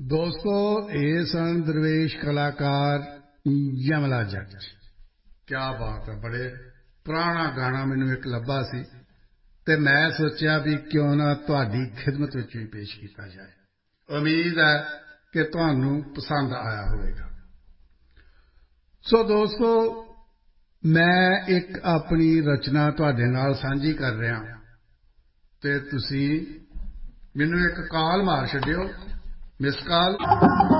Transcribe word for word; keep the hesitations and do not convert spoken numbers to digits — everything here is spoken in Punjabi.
ਦੋਸਤੋ ਇਹ ਸਨ ਦਰਵੇਸ਼ ਕਲਾਕਾਰ ਯਮਲਾ ਜੱਟ। ਕਿਆ ਬਾਤ ਹੈ, ਬੜੇ ਪੁਰਾਣਾ ਗਾਣਾ ਮੈਨੂੰ ਇੱਕ ਲੱਭਾ ਸੀ ਅਤੇ ਮੈਂ ਸੋਚਿਆ ਵੀ ਕਿਉਂ ਨਾ ਤੁਹਾਡੀ ਖਿਦਮਤ ਵਿੱਚ ਵੀ ਪੇਸ਼ ਕੀਤਾ ਜਾਏ। ਉਮੀਦ ਹੈ ਕਿ ਤੁਹਾਨੂੰ ਪਸੰਦ ਆਇਆ ਹੋਵੇਗਾ। ਸੋ ਦੋਸਤੋ, ਮੈਂ ਇੱਕ ਆਪਣੀ ਰਚਨਾ ਤੁਹਾਡੇ ਨਾਲ ਸਾਂਝੀ ਕਰ ਰਿਹਾ ਅਤੇ ਤੁਸੀਂ ਮੈਨੂੰ ਇੱਕ ਕਾਲ ਮਾਰ ਛੱਡਿਓ, ਮਿਸ ਕਾਲ।